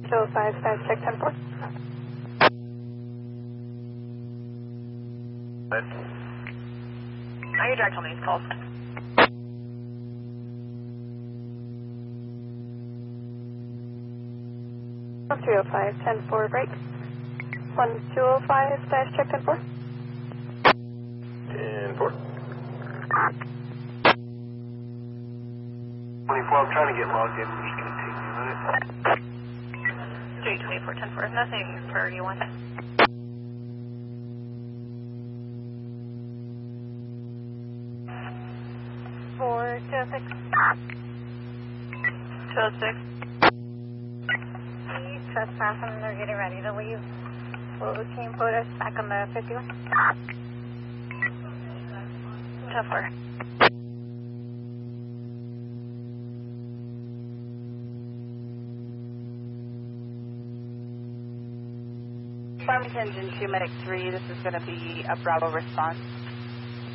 205, fast check 10-4. Are you direct on these calls? 305, 10-4, break. 1205, fast check 10-4. 10-4. 24, I'm trying to get logged in. Just going to take me a minute. 324, 10-4. Nothing priority one. 426. 206. Trespassing, they're getting ready to leave. Will the team put us back on the 51? 10-4. Farmington Engine 2, Medic 3, this is going to be a Bravo response.